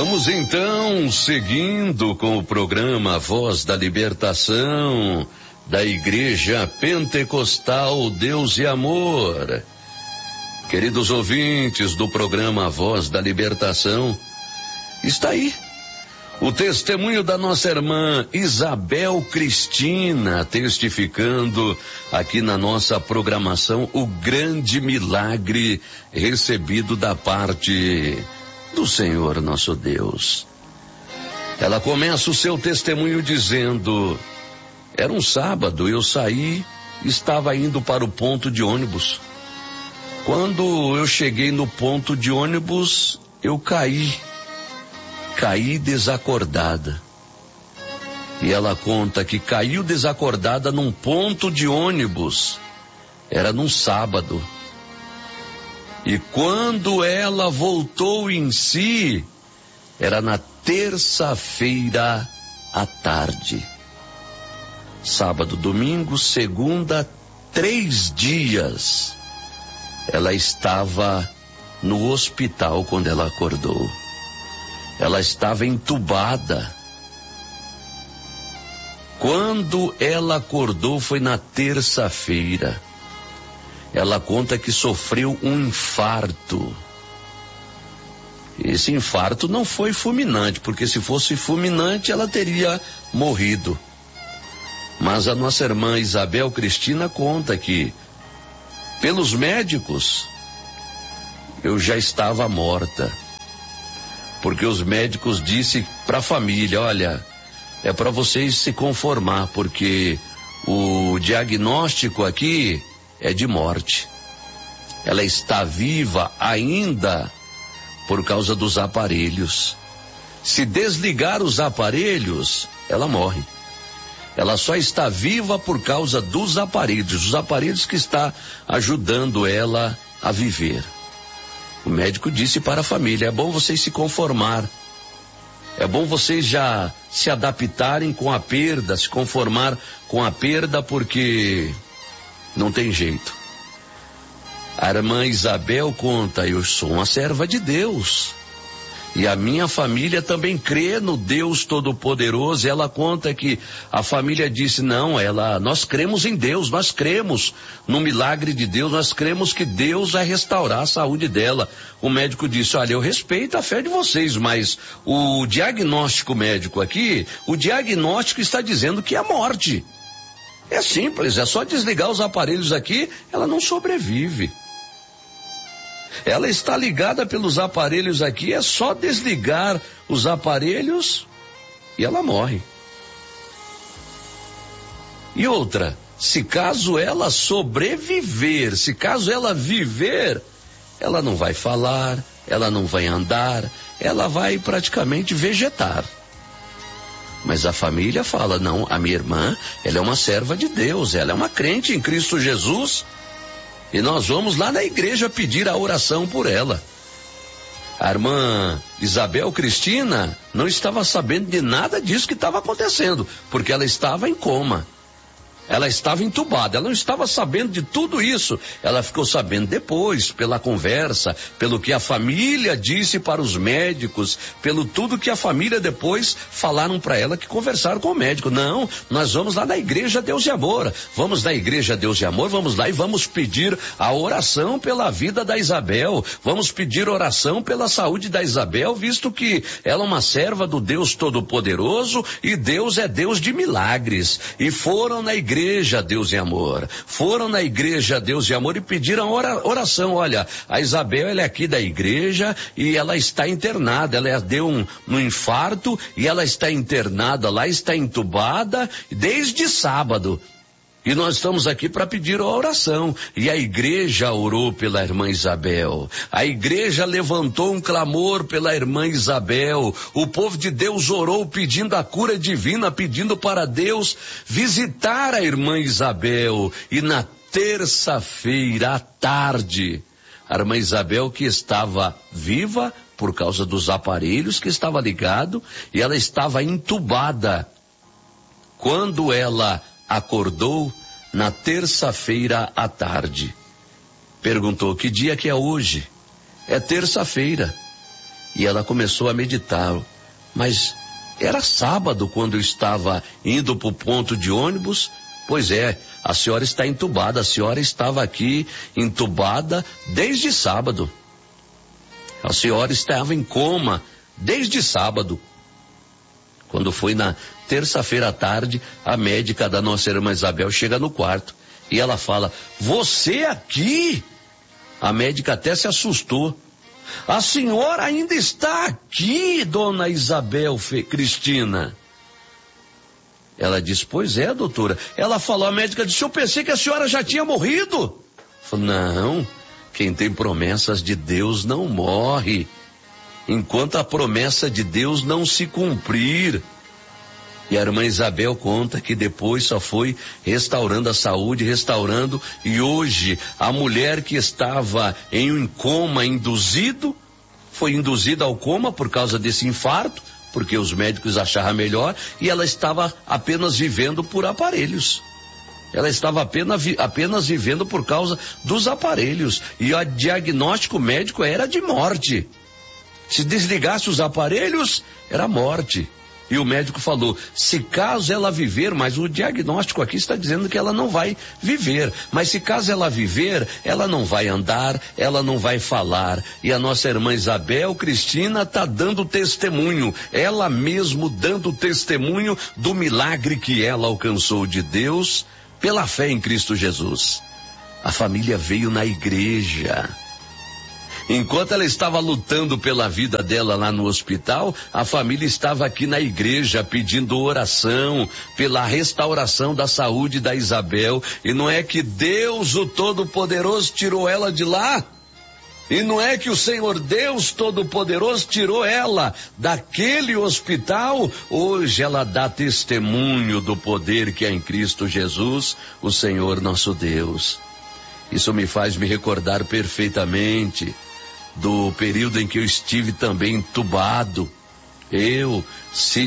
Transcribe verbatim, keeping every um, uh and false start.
Vamos então, seguindo com o programa Voz da Libertação, da Igreja Pentecostal Deus e Amor. Queridos ouvintes do programa Voz da Libertação, está aí o testemunho da nossa irmã Isabel Cristina, testificando aqui na nossa programação o grande milagre recebido da parte do Senhor nosso Deus. Ela começa o seu testemunho dizendo: era um sábado, eu saí, estava indo para o ponto de ônibus. Quando eu cheguei no ponto de ônibus, eu caí, caí desacordada. E ela conta que caiu desacordada num ponto de ônibus, era num sábado. E quando ela voltou em si, era na terça-feira à tarde. Sábado, domingo, segunda, três dias. Ela estava no hospital quando ela acordou. Ela estava entubada. Quando ela acordou foi na terça-feira. Ela conta que sofreu um infarto. Esse infarto não foi fulminante, porque se fosse fulminante ela teria morrido. Mas a nossa irmã Isabel Cristina conta que, pelos médicos, eu já estava morta. Porque os médicos disseram para a família: olha, é para vocês se conformar, porque o diagnóstico aqui é de morte. Ela está viva ainda por causa dos aparelhos. Se desligar os aparelhos, ela morre. Ela só está viva por causa dos aparelhos, os aparelhos que está ajudando ela a viver. O médico disse para a família: é bom vocês se conformar. É bom vocês já se adaptarem com a perda, se conformar com a perda, porque não tem jeito. A irmã Isabel conta: eu sou uma serva de Deus. E a minha família também crê no Deus Todo-Poderoso. Ela conta que a família disse: não, ela, nós cremos em Deus, nós cremos no milagre de Deus, nós cremos que Deus vai restaurar a saúde dela. O médico disse: olha, eu respeito a fé de vocês, mas o diagnóstico médico aqui, o diagnóstico está dizendo que é morte. É simples, é só desligar os aparelhos aqui, ela não sobrevive. Ela está ligada pelos aparelhos aqui, é só desligar os aparelhos e ela morre. E outra, se caso ela sobreviver, se caso ela viver, ela não vai falar, ela não vai andar, ela vai praticamente vegetar. Mas a família fala: não, a minha irmã, ela é uma serva de Deus, ela é uma crente em Cristo Jesus, e nós vamos lá na igreja pedir a oração por ela. A irmã Isabel Cristina não estava sabendo de nada disso que estava acontecendo, porque ela estava em coma. Ela estava entubada, ela não estava sabendo de tudo isso. Ela ficou sabendo depois, pela conversa, pelo que a família disse para os médicos, pelo tudo que a família depois falaram para ela, que conversaram com o médico. Não, nós vamos lá na igreja Deus e Amor. Vamos na igreja Deus e Amor, vamos lá e vamos pedir a oração pela vida da Isabel. Vamos pedir oração pela saúde da Isabel, visto que ela é uma serva do Deus Todo-Poderoso e Deus é Deus de milagres. E foram na igreja Igreja Deus e Amor, foram na igreja Deus e Amor e pediram oração. Olha, a Isabel, ela é aqui da igreja e ela está internada, ela deu um, um infarto e ela está internada lá, está entubada desde sábado. E nós estamos aqui para pedir a oração. E a igreja orou pela irmã Isabel. A igreja levantou um clamor pela irmã Isabel. O povo de Deus orou pedindo a cura divina, pedindo para Deus visitar a irmã Isabel. E na terça-feira à tarde, a irmã Isabel, que estava viva por causa dos aparelhos que estava ligado, e ela estava entubada. Quando ela acordou na terça-feira à tarde, perguntou: que dia que é hoje? É terça-feira. E ela começou a meditar. Mas era sábado quando eu estava indo para o ponto de ônibus. Pois é, a senhora está entubada, a senhora estava aqui entubada desde sábado. A senhora estava em coma desde sábado. Quando foi na terça-feira à tarde, a médica da nossa irmã Isabel chega no quarto e ela fala: você aqui? A médica até se assustou. A senhora ainda está aqui, dona Isabel Fe- Cristina? Ela disse: pois é, doutora. Ela falou, a médica disse: eu pensei que a senhora já tinha morrido. Falei: não, quem tem promessas de Deus não morre enquanto a promessa de Deus não se cumprir. E a irmã Isabel conta que depois só foi restaurando a saúde, restaurando, e hoje a mulher que estava em um coma induzido, foi induzida ao coma por causa desse infarto, porque os médicos acharam melhor, e ela estava apenas vivendo por aparelhos. Ela estava apenas, apenas vivendo por causa dos aparelhos, e o diagnóstico médico era de morte. Se desligasse os aparelhos, era morte. E o médico falou: se caso ela viver, mas o diagnóstico aqui está dizendo que ela não vai viver, mas se caso ela viver, ela não vai andar, ela não vai falar. E a nossa irmã Isabel Cristina está dando testemunho, ela mesmo dando testemunho do milagre que ela alcançou de Deus pela fé em Cristo Jesus. A família veio na igreja. Enquanto ela estava lutando pela vida dela lá no hospital, a família estava aqui na igreja pedindo oração pela restauração da saúde da Isabel. E não é que Deus, o Todo-Poderoso, tirou ela de lá? E não é que o Senhor Deus Todo-Poderoso tirou ela daquele hospital? Hoje ela dá testemunho do poder que é em Cristo Jesus, o Senhor nosso Deus. Isso me faz me recordar perfeitamente do período em que eu estive também entubado. Eu, se